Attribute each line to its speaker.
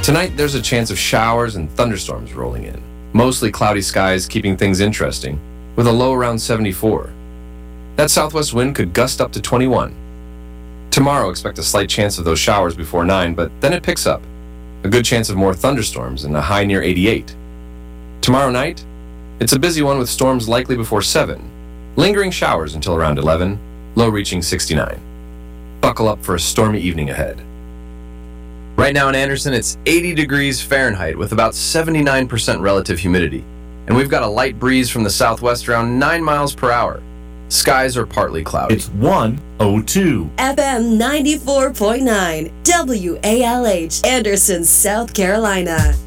Speaker 1: Tonight, there's a chance of showers and thunderstorms rolling in. Mostly cloudy skies keeping things interesting, with a low around 74. That southwest wind could gust up to 21. Tomorrow, expect a slight chance of those showers before 9, but then it picks up. A good chance of more thunderstorms and a high near 88. Tomorrow night, it's a busy one with storms likely before 7. Lingering showers until around 11, low reaching 69. Buckle up for a stormy evening ahead. Right now in Anderson, it's 80 degrees Fahrenheit with about 79% relative humidity. And we've got a light breeze from the southwest around 9 miles per hour. Skies are partly cloudy.
Speaker 2: It's 102.
Speaker 3: FM 94.9 WALH, Anderson, South Carolina.